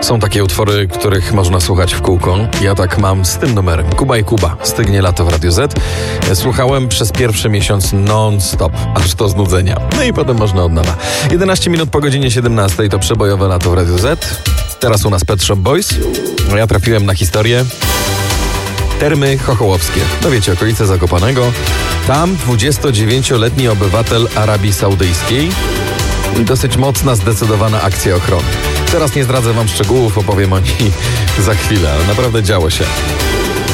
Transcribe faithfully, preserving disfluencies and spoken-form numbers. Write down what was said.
Są takie utwory, których można słuchać w kółko. Ja tak mam z tym numerem. Kuba i Kuba. Stygnie lato w Radio Z. Słuchałem przez pierwszy miesiąc non-stop, aż do znudzenia. No i potem można od nowa. jedenaście minut po godzinie siedemnastej to przebojowe lato w Radio Z. Teraz u nas Pet Shop Boys. Ja trafiłem na historię. Termy Chochołowskie. No wiecie, okolice Zakopanego. Tam dwudziestodziewięcioletni obywatel Arabii Saudyjskiej. Dosyć mocna, zdecydowana akcja ochrony. Teraz nie zdradzę wam szczegółów, opowiem o niej za chwilę, ale naprawdę działo się.